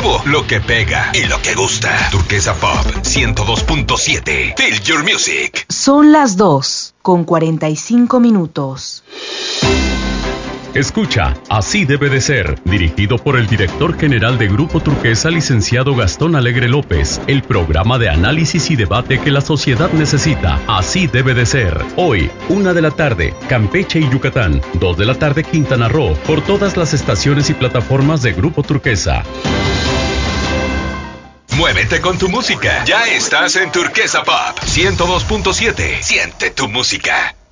nuevo, lo que pega y lo que gusta. Turquesa Pop 102.7. Feel your music. Son las 2:45. Escucha, Así debe de ser, dirigido por el director general de Grupo Turquesa, licenciado Gastón Alegre López, el programa de análisis y debate que la sociedad necesita. Así debe de ser. Hoy, 1 de la tarde, Campeche y Yucatán, 2 de la tarde, Quintana Roo, por todas las estaciones y plataformas de Grupo Turquesa. Muévete con tu música. Ya estás en Turquesa Pop 102.7. Siente tu música.